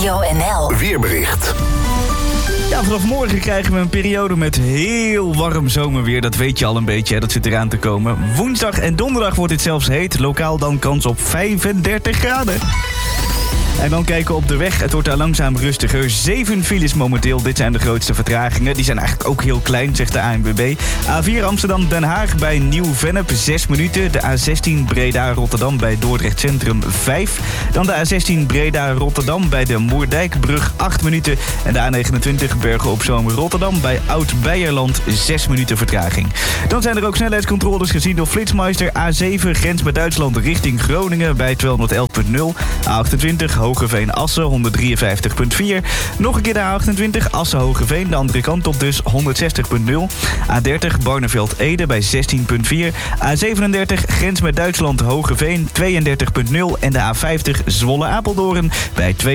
Radio NL. Weerbericht. Ja, vanaf morgen krijgen we een periode met heel warm zomerweer. Dat weet je al een beetje, hè? Dat zit eraan te komen. Woensdag en donderdag wordt het zelfs heet. Lokaal dan kans op 35 graden. En dan kijken we op de weg. Het wordt daar langzaam rustiger. 7 files momenteel. Dit zijn de grootste vertragingen. Die zijn eigenlijk ook heel klein, zegt de ANWB. A4 Amsterdam-Den Haag bij Nieuw-Vennep 6 minuten. De A16 Breda-Rotterdam bij Dordrecht Centrum 5. Dan de A16 Breda-Rotterdam bij de Moerdijkbrug 8 minuten. En de A29 Bergen-op-Zoom-Rotterdam bij Oud-Beierland 6 minuten vertraging. Dan zijn er ook snelheidscontroles gezien door Flitsmeister. A7 grens met Duitsland richting Groningen bij 211.0. A28 Hogeveen-Assen 153.4. Nog een keer de A28 Assen-Hogeveen, de andere kant op dus 160.0. A30 Barneveld-Ede bij 16.4. A37 grens met Duitsland Hogeveen 32.0. En de A50 Zwolle-Apeldoorn bij 2.